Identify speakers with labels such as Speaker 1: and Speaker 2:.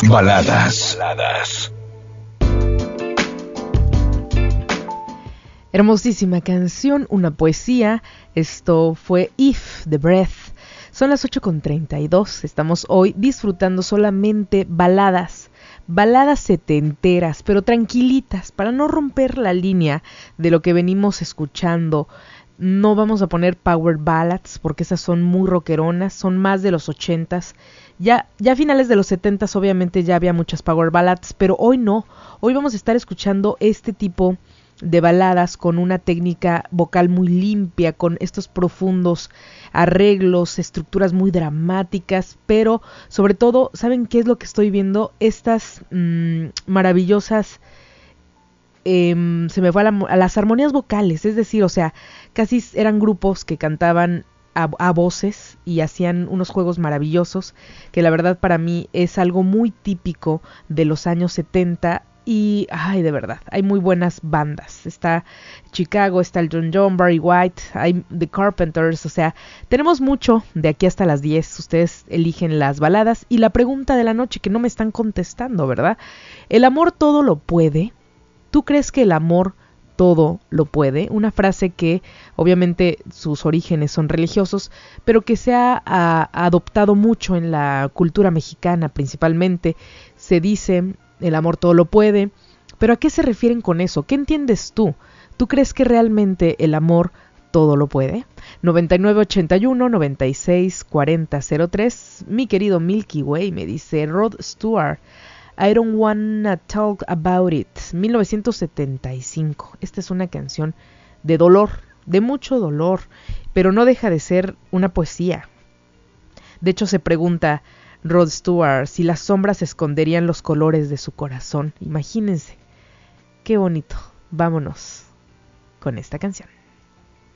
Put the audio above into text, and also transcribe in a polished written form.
Speaker 1: Baladas.
Speaker 2: Hermosísima canción, una poesía. Esto fue If, The Breath. Son las 8:32. Estamos hoy disfrutando solamente baladas setenteras, pero tranquilitas, para no romper la línea de lo que venimos escuchando. No vamos a poner power ballads, porque esas son muy rockeronas, son más de los 80s. Ya a finales de los 70s obviamente ya había muchas power ballads, pero hoy no. Hoy vamos a estar escuchando este tipo de baladas con una técnica vocal muy limpia, con estos profundos arreglos, estructuras muy dramáticas, pero sobre todo, ¿saben qué es lo que estoy viendo? Estas maravillosas, se me fue a las armonías vocales, es decir, o sea, casi eran grupos que cantaban a voces y hacían unos juegos maravillosos, que la verdad para mí es algo muy típico de los años 70. Y, ay, de verdad, hay muy buenas bandas. Está Chicago, está el John, Barry White, hay The Carpenters, o sea, tenemos mucho de aquí hasta las 10. Ustedes eligen las baladas. Y la pregunta de la noche que no me están contestando, ¿verdad? ¿El amor todo lo puede? ¿Tú crees que el amor todo lo puede? Una frase que obviamente sus orígenes son religiosos, pero que se ha adoptado mucho en la cultura mexicana principalmente. Se dice: el amor todo lo puede, pero ¿a qué se refieren con eso? ¿Qué entiendes tú? ¿Tú crees que realmente el amor todo lo puede? 9981-964003. Mi querido Milky Way me dice Rod Stewart, I don't wanna talk about it. 1975. Esta es una canción de dolor, de mucho dolor, pero no deja de ser una poesía. De hecho, se pregunta Rod Stewart si las sombras esconderían los colores de su corazón. Imagínense, qué bonito. Vámonos con esta canción.